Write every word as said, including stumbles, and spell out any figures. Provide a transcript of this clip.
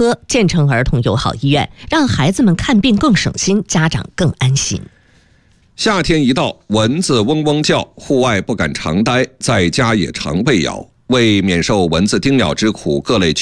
科建成儿童友好医院，让孩子们看病更省心，家长更安心。 夏天一到，蚊子嗡嗡叫，户外不敢常待，在家也常被咬。为免受蚊子叮咬之苦，各类